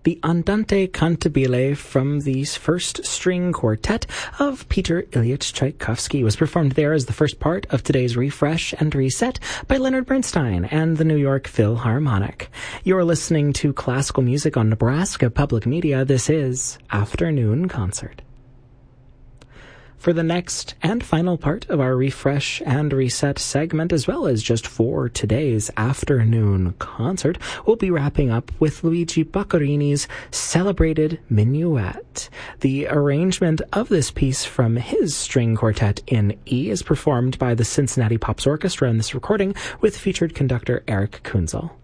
the Andante cantabile from the first string quartet of Peter Ilyich Tchaikovsky was performed there as the first part of today's Refresh and Reset by Leonard Bernstein and the New York Philharmonic. You're listening to classical music on Nebraska Public Media. This is Afternoon Concert. For the next and final part of our Refresh and Reset segment, as well as just for today's afternoon concert, we'll be wrapping up with Luigi Boccherini's Celebrated Minuet. The arrangement of this piece from his string quartet in E is performed by the Cincinnati Pops Orchestra in this recording with featured conductor Eric Kunzel.